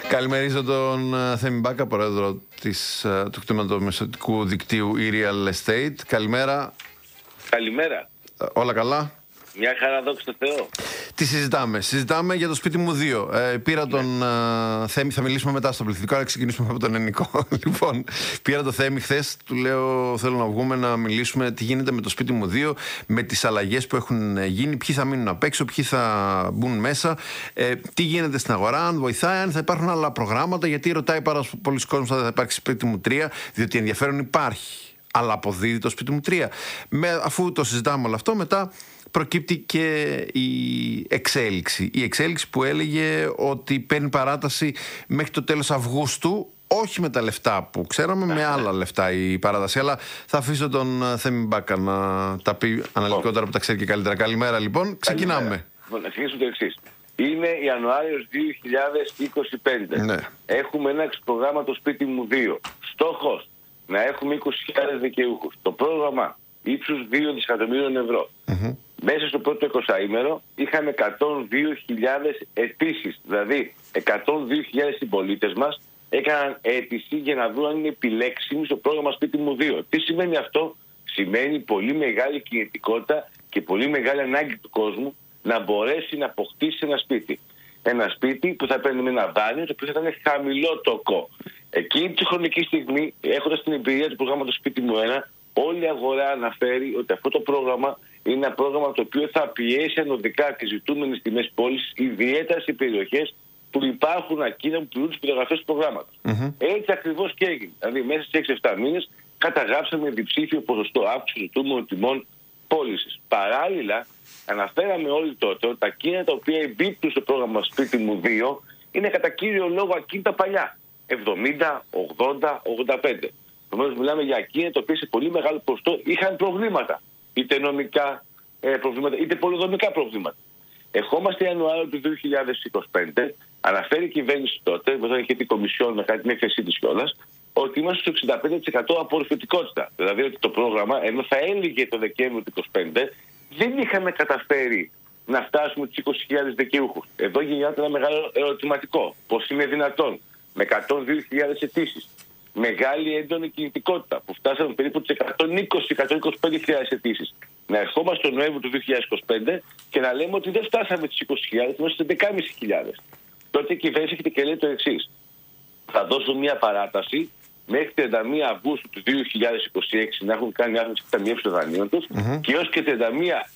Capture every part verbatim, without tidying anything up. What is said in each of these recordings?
Καλημερίζω τον Θέμη Μπάκα, πρόεδρο της, του κτηματομεσοτικού δικτύου e-Real Estate. Καλημέρα. Καλημέρα. Όλα καλά? Μια χαρά, δόξα τω Θεώ. Τι συζητάμε? Συζητάμε για το σπίτι μου δύο. Ε, πήρα ναι. τον uh, Θέμη, θα μιλήσουμε μετά στο πληθυντικό, αλλά ξεκινήσουμε από τον ελληνικό. Λοιπόν, πήρα τον Θέμη χθες, του λέω θέλω να βγούμε να μιλήσουμε τι γίνεται με το σπίτι μου δύο, με τις αλλαγές που έχουν γίνει, ποιοι θα μείνουν απ' έξω, ποιοι θα μπουν μέσα, ε, τι γίνεται στην αγορά, αν βοηθάει, αν θα υπάρχουν άλλα προγράμματα, γιατί ρωτάει πάρα πολλοί κόσμος αν θα υπάρξει σπίτι μου τρία, διότι ενδιαφέρον υπάρχει. Αλλά αποδίδει το σπίτι μου τρία. Με, αφού το συζητάμε όλο αυτό, μετά προκύπτει και η εξέλιξη. Η εξέλιξη που έλεγε ότι παίρνει παράταση μέχρι το τέλος Αυγούστου, όχι με τα λεφτά που ξέραμε, με άλλα λεφτά η παράταση. Αλλά θα αφήσω τον Θέμη Μπάκα να τα πει αναλυτικότερα που τα ξέρει και καλύτερα. Καλημέρα λοιπόν. Ξεκινάμε. Λοιπόν, να ξεκινήσουμε το εξής. Είναι Ιανουάριος δύο χιλιάδες είκοσι πέντε. Ναι. Έχουμε ένα πρόγραμμα το σπίτι μου δύο. Στόχος να έχουμε είκοσι χιλιάδες δικαιούχους. Το πρόγραμμα ύψους δύο δισεκατομμύριων ευρώ. Mm-hmm. Μέσα στο πρώτο εικοσαήμερο είχαμε εκατόν δύο χιλιάδες αιτήσεις. Δηλαδή εκατόν δύο χιλιάδες συμπολίτες μας έκαναν αίτηση για να δουν αν είναι επιλέξιμοι στο πρόγραμμα σπίτι μου δύο. Τι σημαίνει αυτό? Σημαίνει πολύ μεγάλη κινητικότητα και πολύ μεγάλη ανάγκη του κόσμου να μπορέσει να αποκτήσει ένα σπίτι. Ένα σπίτι που θα παίρνει με ένα δάνειο το οποίο θα ήταν χαμηλό τοκό. Εκείνη τη χρονική στιγμή, έχοντας την εμπειρία του προγράμματος σπίτι μου ένα, όλη η αγορά αναφέρει ότι αυτό το πρόγραμμα είναι ένα πρόγραμμα το οποίο θα πιέσει ανωδικά τις ζητούμενες τιμές πώλησης, ιδιαίτερα σε περιοχές που υπάρχουν ακίνητα που πληρούν τις προδιαγραφές του προγράμματος. Mm-hmm. Έτσι ακριβώς και έγινε. Δηλαδή, μέσα σε έξι εφτά μήνες καταγράψαμε διψήφιο ποσοστό αύξηση ζητούμενων τιμών πώλησης. Παράλληλα, αναφέραμε όλοι τότε ότι τα ακίνητα τα οποία εμπίπτουν στο πρόγραμμα σπίτι μου δύο είναι κατά κύριο λόγο ακίνητα παλιά. εβδομήντα, ογδόντα, ογδόντα πέντε. Επομένως, μιλάμε για ακίνητα τα οποία σε πολύ μεγάλο ποσοστό είχαν προβλήματα. Είτε νομικά ε, προβλήματα, είτε πολυδομικά προβλήματα. Ερχόμαστε Ιανουάριο του δύο χιλιάδες είκοσι πέντε, αναφέρει η κυβέρνηση τότε, μετά είχε την Κομισιόν να κάνει την έκθεσή της κιόλας, ότι είμαστε στο εξήντα πέντε τοις εκατό απορροφητικότητα. Δηλαδή ότι το πρόγραμμα, ενώ θα έλεγε το Δεκέμβριο του είκοσι πέντε, δεν είχαμε καταφέρει να φτάσουμε τους είκοσι χιλιάδες δικαιούχους. Εδώ γεννιάται ένα μεγάλο ερωτηματικό. Πώς είναι δυνατόν με εκατόν δύο χιλιάδες αιτήσεις, μεγάλη έντονη κινητικότητα που φτάσαμε περίπου τις εκατόν είκοσι με εκατόν είκοσι πέντε χιλιάδες αιτήσεις, να ερχόμαστε τον Νοέμβριο του δύο χιλιάδες είκοσι πέντε και να λέμε ότι δεν φτάσαμε τις είκοσι χιλιάδες, είμαστε στις έντεκα χιλιάδες πεντακόσιες. Τότε η κυβέρνηση έχετε και λέει το εξής. Θα δώσω μια παράταση μέχρι τριάντα μία Αυγούστου του δύο χιλιάδες είκοσι έξι να έχουν κάνει άθμιση και ταμιεύσει των δανείων τους mm-hmm. και έως και τριάντα μία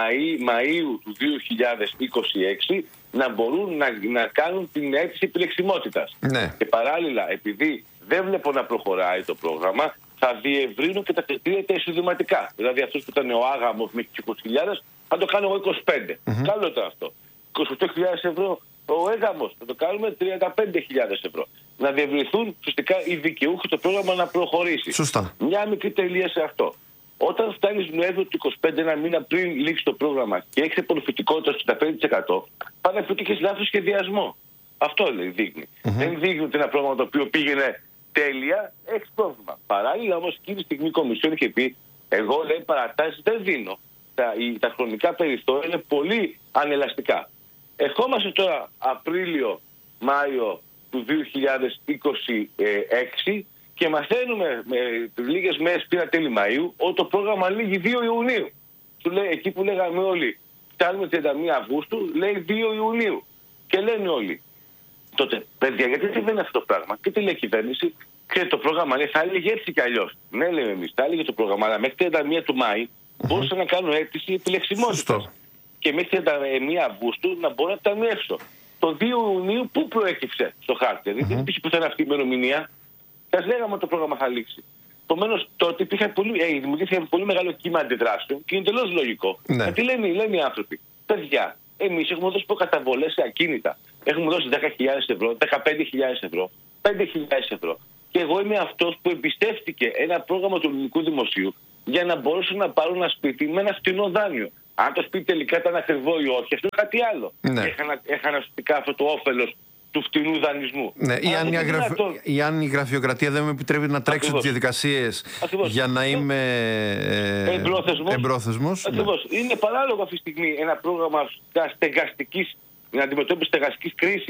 Μαΐου του δύο χιλιάδες είκοσι έξι να μπορούν να, να κάνουν την αίτηση επιλεξιμότητας. Ναι. Και παράλληλα, επειδή δεν βλέπω να προχωράει το πρόγραμμα, θα διευρύνω και τα κριτήρια τα εισοδηματικά. Δηλαδή αυτός που ήταν ο άγαμος με είκοσι χιλιάδες θα το κάνω εγώ είκοσι πέντε. Mm-hmm. Καλό ήταν αυτό. είκοσι οκτώ χιλιάδες ευρώ ο έγαμος θα το κάνουμε τριάντα πέντε χιλιάδες ευρώ. Να διευρυνθούν ουσιαστικά οι δικαιούχοι το πρόγραμμα να προχωρήσει. Σωστά. Μια μικρή τελεία σε αυτό. Όταν φτάνει Νοέμβριο του είκοσι πέντε, ένα μήνα πριν λήξει το πρόγραμμα και έχει απορροφητικότητα στο εξήντα πέντε τοις εκατό, πάνε να πει ότι έχει λάθος σχεδιασμό. Αυτό λέει, δείχνει. Mm-hmm. Δεν δείχνει ότι ένα πρόγραμμα το οποίο πήγαινε τέλεια, έχει πρόβλημα. Παράλληλα όμως εκείνη τη στιγμή η Κομισιόν είχε πει, εγώ λέει παρατάσεις δεν δίνω. Τα, η, τα χρονικά περιθώρια είναι πολύ ανελαστικά. Ερχόμαστε τώρα Απρίλιο, Μάιο του δύο χιλιάδες είκοσι έξι και μαθαίνουμε με λίγες μέρες πριν τέλη Μαΐου ότι το πρόγραμμα λύγει δύο Ιουνίου. Του λέει, εκεί που λέγαμε όλοι, φτάνουμε τριάντα μία Αυγούστου, λέει δύο Ιουνίου. Και λένε όλοι, τότε, παιδιά, γιατί συμβαίνει αυτό το πράγμα? Και τι λέει η κυβέρνηση? Και το πρόγραμμα λέει, θα έλεγε έτσι κι αλλιώς. Ναι, λέμε εμείς, θα έλεγε το πρόγραμμα, αλλά μέχρι τριάντα μία του Μάη mm-hmm. μπορούσα να κάνω αίτηση επιλεξιμότητας. Και μέχρι τριάντα μία Αυγούστου να μπορώ να ταμιεύσω. Το δύο Ιουνίου πού προέκυψε στο χάρτη? Δηλαδή mm-hmm. δεν υπήρχε πουθενά αυτή η ημερομηνία. Σας λέγαμε ότι το πρόγραμμα θα λήξει. Επομένως τότε υπήρχε πολύ, ε, δημιουργήθηκε πολύ μεγάλο κύμα αντιδράσεων και είναι τελώς λογικό. Ναι. Γιατί λένε, λένε οι άνθρωποι, παιδιά, εμείς έχουμε δώσει προκαταβολές σε ακίνητα. Έχουμε δώσει δέκα χιλιάδες ευρώ, δεκαπέντε χιλιάδες ευρώ, πέντε χιλιάδες ευρώ. Και εγώ είμαι αυτός που εμπιστεύτηκε ένα πρόγραμμα του ελληνικού δημοσίου για να μπορέσω να πάρω ένα σπίτι με ένα φτηνό δάνειο. Αν το σπίτι τελικά ήταν ακριβό ή όχι, αυτό είναι κάτι άλλο. Ναι. Έχανα, έχανα ουσιαστικά αυτό το όφελος του φτηνού δανεισμού. Ναι, ή, αν η αγραφ... ή αν η γραφειοκρατία δεν με επιτρέπει να τρέξω τις διαδικασίες για να είμαι ε... εμπρόθεσμος. εμπρόθεσμος. Ακριβώς. Ναι. Είναι παράλογο αυτή τη στιγμή ένα πρόγραμμα στεγαστικής, να αντιμετώπιση στεγαστικής κρίσης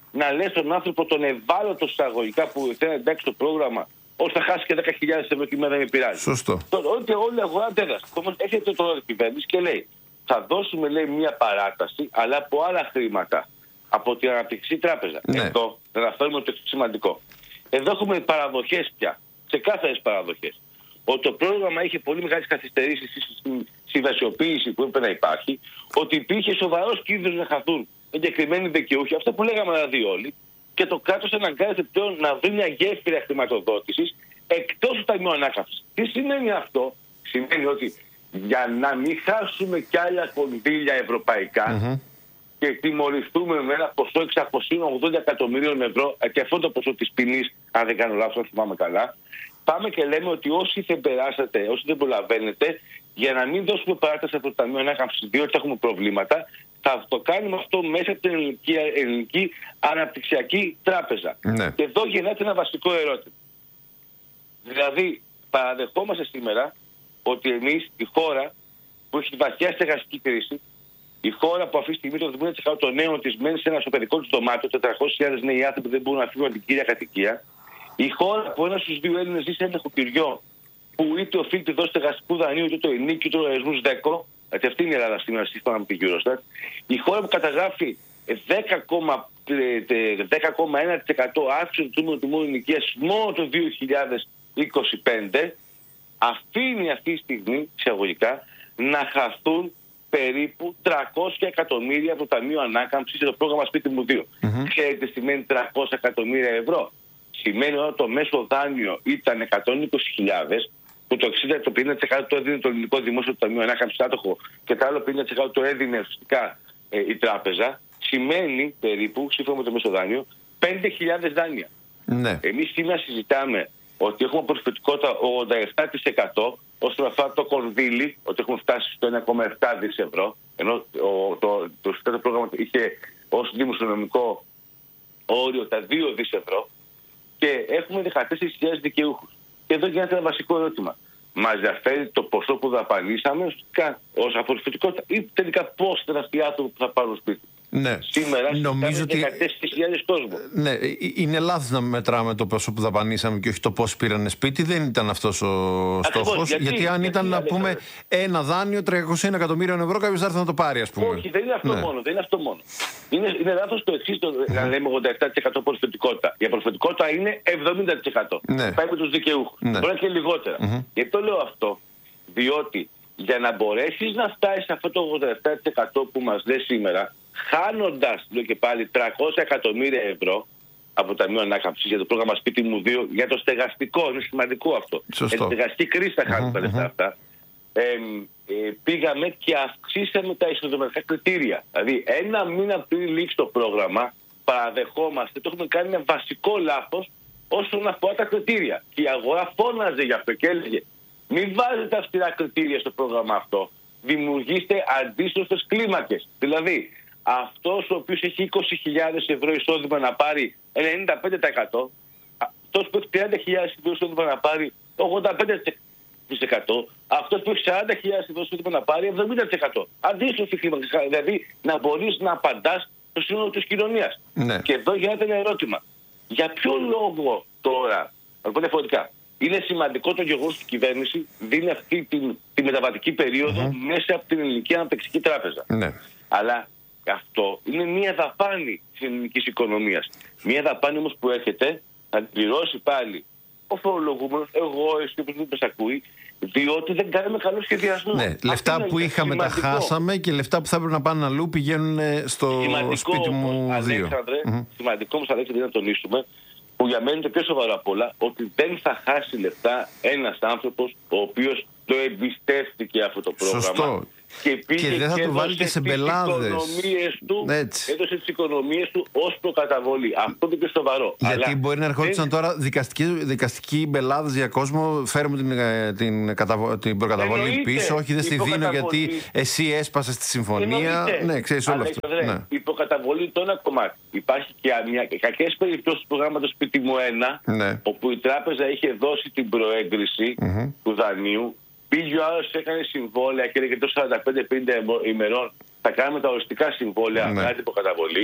να λες τον άνθρωπο τον ευάλωτο εισαγωγικά που θέλει να εντάξει το πρόγραμμα, ώστε θα χάσει και δέκα χιλιάδες ευρώ και μέρα δεν με πειράζει. Σωστό. Τώρα, ότι όλη η αγορά αντέδρασε. Όμως έρχεται τώρα η κυβέρνηση και λέει, θα δώσουμε λέει μια παράταση, αλλά από άλλα χρήματα. Από την Αναπτυξιακή Τράπεζα. Ναι. Εδώ, να αναφέρουμε το σημαντικό. Εδώ έχουμε παραδοχές πια. Ξεκάθαρες παραδοχές. Ότι το πρόγραμμα είχε πολύ μεγάλες καθυστερήσεις στη συμβασιοποίηση που έπρεπε να υπάρχει. Ότι υπήρχε σοβαρός κίνδυνος να χαθούν εγκεκριμένοι δικαιούχοι. Αυτό που λέγαμε δηλαδή όλοι. Και το κράτος αναγκάζεται πλέον να βρει μια γέφυρα χρηματοδότησης εκτός του Ταμείου Ανάκαμψης. Τι σημαίνει αυτό? Σημαίνει ότι για να μην χάσουμε κι άλλα κονδύλια ευρωπαϊκά. Mm-hmm. Και τιμωρηθούμε με ένα ποσό εξακόσια ογδόντα εκατομμυρίων ευρώ, και αυτό το ποσό της ποινής, αν δεν κάνω λάθος, αν θυμάμαι καλά, πάμε και λέμε ότι όσοι δεν περάσατε, όσοι δεν προλαβαίνετε, για να μην δώσουμε παράταση από το Ταμείο Ανάκαμψης, διότι έχουμε προβλήματα, θα το κάνουμε αυτό μέσα από την Ελληνική, Ελληνική Αναπτυξιακή Τράπεζα. Ναι. Και εδώ γεννάται ένα βασικό ερώτημα. Δηλαδή, παραδεχόμαστε σήμερα ότι εμείς, η χώρα που έχει βαθιά στεγαστική κρίση, η χώρα που αυτή τη στιγμή το εβδομήντα τοις εκατό των νέων της μένει σε ένα στο παιδικό της δωμάτιο, τετρακόσιες χιλιάδες νέοι άνθρωποι δεν μπορούν να φύγουν από την κύρια κατοικία. Η χώρα που ένας στους δύο Έλληνες ζει σε ένα νοικοκυριό που είτε οφείλει τη δόση στεγαστικού δανείου, είτε το ενίκιο, είτε το λογαριασμού ΔΕΚΟ, γιατί αυτή είναι η Ελλάδα σήμερα σύμφωνα με την Eurostat. Η χώρα που καταγράφει δέκα κόμμα ένα τοις εκατό αύξηση του τίμου τιμού ενοικίας μόνο το δύο χιλιάδες είκοσι πέντε, αφήνει αυτή τη στιγμή, εισαγωγικά, να χαθούν περίπου τριακόσια εκατομμύρια από το Ταμείο Ανάκαμψης για το πρόγραμμα Σπίτι μου δύο. Mm-hmm. Ξέρετε τι σημαίνει τριακόσια εκατομμύρια ευρώ? Σημαίνει ότι το μέσο δάνειο ήταν εκατόν είκοσι χιλιάδες, που το εξήντα το πενήντα τοις εκατό το έδινε το ελληνικό δημόσιο Ταμείο Ανάκαμψης άτοχο και το άλλο πενήντα τοις εκατό το έδινε ουσιαστικά ε, η τράπεζα. Σημαίνει περίπου, σύμφωνα με το μέσο δάνειο, πέντε χιλιάδες δάνεια. Mm-hmm. Εμείς σήμερα συζητάμε ότι έχουμε προσφυγικότητα ογδόντα επτά τοις εκατό όσον αφορά το κονδύλι, ότι έχουμε φτάσει στο ένα κόμμα επτά δις ευρώ, ενώ το, το, το, το πρόγραμμα είχε ως δημοσιονομικό όριο τα δύο δις ευρώ και έχουμε δεκατέσσερις χιλιάδες δικαιούχους. Και εδώ γίνεται ένα βασικό ερώτημα. Μας ενδιαφέρει το ποσό που δαπανίσαμε ως απορριφητικότητα ή τελικά πώς θα αυτοί οι άνθρωποι που θα πάρουν σπίτι? Ναι. Σήμερα νομίζω ότι δεκατέσσερις χιλιάδες κόσμο. Ναι, είναι λάθος να μετράμε το ποσό που δαπανίσαμε και όχι το πώς πήρανε σπίτι. Δεν ήταν αυτός ο στόχος. Γιατί, γιατί αν γιατί, ήταν γιατί, να πούμε ένα δάνειο τριακόσια εκατομμύρια ευρώ, κάποιος θα έρθει να το πάρει, ας πούμε. Όχι, δεν είναι αυτό ναι. μόνο. Δεν είναι αυτό μόνο. Είναι, είναι λάθος το εξής, το, να λέμε ογδόντα επτά τοις εκατό προσφυγικότητα. Η προσφυγικότητα είναι εβδομήντα τοις εκατό. Ναι. Πάει με τους δικαιούχους. Ναι. Μπορεί και λιγότερα. Mm-hmm. Γιατί το λέω αυτό? Διότι για να μπορέσεις να φτάσεις σε αυτό το ογδόντα επτά τοις εκατό που μας λέει σήμερα, χάνοντας, λέω και πάλι, τριακόσια εκατομμύρια ευρώ από το Ταμείο Ανάκαμψης για το πρόγραμμα Σπίτι μου δύο, για το στεγαστικό, είναι σημαντικό αυτό. Για τη στεγαστική κρίση θα χάνουν τα λεφτά αυτά. Ε, ε, πήγαμε και αυξήσαμε τα εισοδηματικά κριτήρια. Δηλαδή, ένα μήνα πριν λήξει το πρόγραμμα, παραδεχόμαστε, το έχουμε κάνει ένα βασικό λάθος όσον αφορά τα κριτήρια. Και η αγορά φώναζε γι' αυτό και έλεγε: μην βάζετε αυστηρά κριτήρια στο πρόγραμμα αυτό. Δημιουργήστε αντίστροφες κλίμακες. Δηλαδή, αυτός ο οποίος έχει είκοσι χιλιάδες ευρώ εισόδημα να πάρει ενενήντα πέντε τοις εκατό, αυτός που έχει τριάντα χιλιάδες ευρώ εισόδημα να πάρει ογδόντα πέντε τοις εκατό, αυτός που έχει σαράντα χιλιάδες ευρώ εισόδημα να πάρει εβδομήντα τοις εκατό. Αντίστροφη κλίμακα. Δηλαδή, να μπορείς να απαντάς στο σύνολο της κοινωνίας. Ναι. Και εδώ γίνεται ένα ερώτημα. Για ποιο λόγο τώρα, να πω διαφορετικά, είναι σημαντικό το γεγονός ότι η κυβέρνηση δίνει αυτή τη, τη μεταβατική περίοδο mm-hmm. μέσα από την Ελληνική Αναπτυξιακή Τράπεζα. Ναι. Αλλά αυτό είναι μια δαπάνη της ελληνικής οικονομίας. Μια δαπάνη όμως που έρχεται να την πληρώσει πάλι ο φορολογούμενος, εγώ, εσύ, όποιος ακούει, διότι δεν κάνουμε καλό σχεδιασμό. Ναι, λεφτά που είχαμε σημαντικό. Τα χάσαμε και λεφτά που θα έπρεπε να πάνε αλλού πηγαίνουν στο σημαντικό σπίτι μου όμως, δύο. Αλέξανδρε, mm-hmm. Σημαντικό όμως, Αλέξανδρε, να τονίσουμε, που για μένα είναι το πιο σοβαρό απ' όλα, ότι δεν θα χάσει λεφτά ένας άνθρωπος ο οποίος το εμπιστεύτηκε αυτό το πρόγραμμα. Σωστό. Και πήγε και δεν θα και το βάλει και σε μπελάδες. Του, έδωσε τις οικονομίες του ως προκαταβολή. Αυτό είναι πιο σοβαρό. Γιατί αλλά μπορεί να ερχόντουσαν δεν... τώρα δικαστικοί, δικαστικοί μπελάδες για κόσμο. Φέρουμε την, την, καταβο... την προκαταβολή εννοείται, πίσω. Όχι, δεν στη δίνω γιατί εσύ έσπασες τη συμφωνία. Εννοείται. Ναι, ξέρεις όλο αυτό. Ναι. Η προκαταβολή το ένα κομμάτι. Υπάρχει και μια κακές περιπτώσεις του προγράμματος Σπίτι μου ένα, ναι. όπου η τράπεζα είχε δώσει την προέγκριση mm-hmm. του δανείου. Πήγε ο άλλος, έκανε συμβόλαια και έλεγε το σαράντα πέντε πενήντα ημερών θα κάνουμε τα οριστικά συμβόλαια, ναι. Κάτι υποκαταβολή.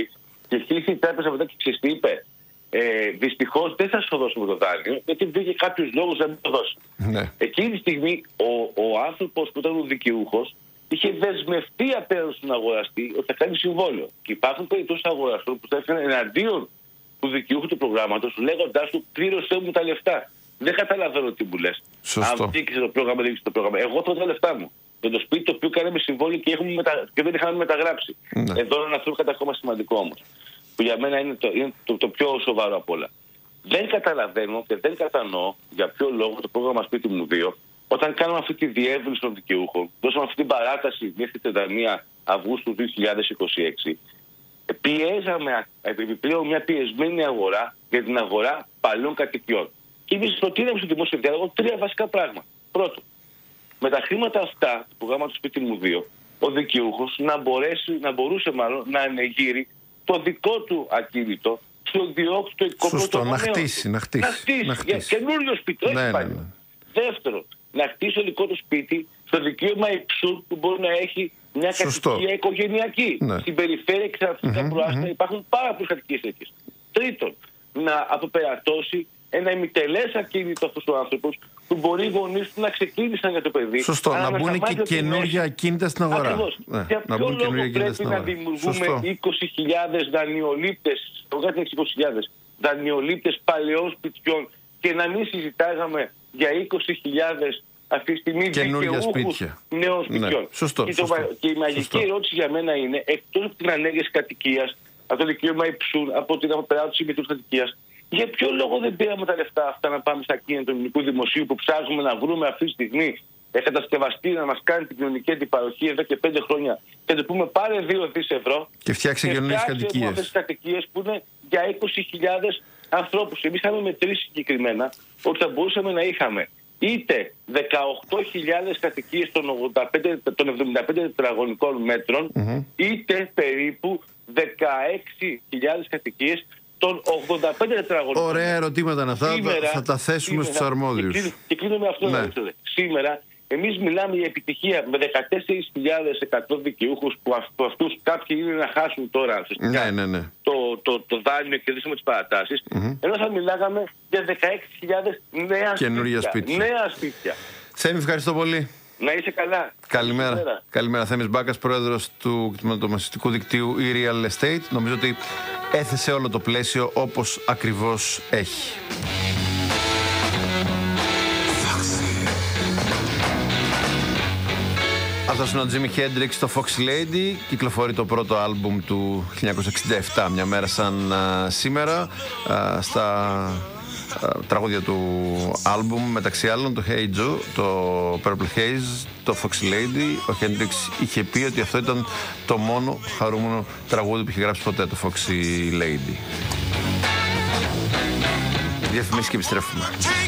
Και κλείσε η τράπεζα μετά και ξέρεις τι είπε. Ε, Δυστυχώς δεν θα σου δώσουμε το δάνειο, γιατί βρήκε κάποιους λόγους να μην το δώσει. Ναι. Εκείνη τη στιγμή ο, ο άνθρωπος που ήταν ο δικαιούχος είχε δεσμευτεί απέναντι στον αγοραστή ότι θα κάνει συμβόλαιο. Και υπάρχουν περιπτώσεις αγοραστών που θα έφυγαν εναντίον του δικαιούχου του προγράμματος, λέγοντάς του πλήρωσέ μου τα λεφτά. Δεν καταλαβαίνω τι μου λες. Αν δείξει το πρόγραμμα, δεν το πρόγραμμα. Εγώ θέλω τα λεφτά μου. Για το σπίτι το οποίο κάναμε συμβόλαιο και, μετα... και δεν είχαμε μεταγράψει. Ναι. Εδώ είναι αυτό κάτι ακόμα σημαντικό όμως. Που για μένα είναι, το, είναι το, το πιο σοβαρό απ' όλα. Δεν καταλαβαίνω και δεν κατανοώ για ποιο λόγο το πρόγραμμα Σπίτι μου δύο, όταν κάναμε αυτή τη διεύρυνση των δικαιούχων, δώσαμε αυτή την παράταση μέχρι τριάντα μία Αυγούστου δύο χιλιάδες είκοσι έξι, πιέζαμε επιπλέον μια πιεσμένη αγορά για την αγορά παλιών κατοικιών. Και εμείς προτείναμε στο δημόσιο διάλογο τρία βασικά πράγματα. Πρώτον, με τα χρήματα αυτά του προγράμματος Σπίτι μου δύο, ο δικαιούχος να, μπορέσει, να μπορούσε μάλλον να ανεγείρει το δικό του ακίνητο στο ιδιόκτητο οικόπεδο. Σωστό, να χτίσει, να χτίσει. Να χτίσει, να χτίσει. Για καινούριο σπίτι, όχι ναι, πάλι. Ναι, ναι. Δεύτερον, να χτίσει το δικό του σπίτι στο δικαίωμα υψού που μπορεί να έχει μια Σωστό. κατοικία οικογενειακή. Ναι. Στην περιφέρεια και στα αστικά mm-hmm, προάστια mm-hmm. υπάρχουν πάρα πολλές κατοικίες τέτοιες. Τρίτον, να αποπερατώσει ένα ημιτελές ακίνητο αυτός ο άνθρωπος που μπορεί οι γονείς του να ξεκίνησαν για το παιδί. Σωστό, να, να μπουν και καινούργια ακίνητα στην αγορά. Ακριβώς. Ναι, για ποιο λόγο πρέπει να δημιουργούμε είκοσι χιλιάδες δανειολήπτες, είκοσι χιλιάδες δανειολήπτες παλαιών σπιτιών και να μην συζητάγαμε για είκοσι χιλιάδες αυτή τη στιγμή δικαιούχους νέων σπιτιών. Ναι. Σωστό, και, σωστό. Το, και η μαγική σωστό. ερώτηση για μένα είναι, εκτός από την ανέργεια κατοικίας, από το δικαίωμα υψού, από την αποπεράτωση μητρούς κατοικίας, για ποιο λόγο δεν πήραμε τα λεφτά αυτά να πάμε στα ακίνητα του ελληνικού δημοσίου που ψάχνουμε να βρούμε αυτή τη στιγμή κατασκευαστή να μας κάνει την κοινωνική αντιπαροχή εδώ και πέντε χρόνια και να του πούμε πάρε δύο δις ευρώ και φτιάξε καινούριες κατοικίες. Αυτές τις κατοικίες που είναι για είκοσι χιλιάδες ανθρώπους. Εμείς είχαμε μετρήσει συγκεκριμένα ότι θα μπορούσαμε να είχαμε είτε δεκαοκτώ χιλιάδες κατοικίες των, των εβδομήντα πέντε τετραγωνικών μέτρων, mm-hmm. είτε περίπου δεκαέξι χιλιάδες κατοικίες των ογδόντα πέντε τετραγωνικών. Ωραία ερωτήματα είναι αυτά, σήμερα, θα τα θέσουμε στους αρμόδιους. Και, και κλείνω με αυτό. Ναι. Σήμερα εμείς μιλάμε για επιτυχία με δεκατέσσερις χιλιάδες εκατό δικαιούχους που αυτού, αυτούς κάποιοι είναι να χάσουν τώρα ναι, ναι, ναι. Το, το, το δάνειο και δίσουμε τις παρατάσεις, mm-hmm. ενώ θα μιλάγαμε για δεκαέξι χιλιάδες νέα σπίτια. σπίτια. Νέα σπίτια. Θέμη, ευχαριστώ πολύ. Να είσαι καλά. Καλημέρα. Καλημέρα, Καλημέρα. Θέμης Μπάκας, πρόεδρος του κτηματομεσιστικού δικτύου e-Real Estate. Νομίζω ότι έθεσε όλο το πλαίσιο όπως ακριβώς έχει. Αυτός είναι ο Jimi Hendrix στο Foxy Lady. Κυκλοφορεί το πρώτο άλμπουμ του χίλια εννιακόσια εξήντα επτά, μια μέρα σαν α, σήμερα, α, στα α, τραγούδια του άλμπουμ, μεταξύ άλλων το Hey Joe, το Purple Haze, το Foxy Lady. Ο Hendrix είχε πει ότι αυτό ήταν το μόνο χαρούμενο τραγούδι που είχε γράψει ποτέ, το Foxy Lady. Διαφημίσεις και επιστρέφουμε.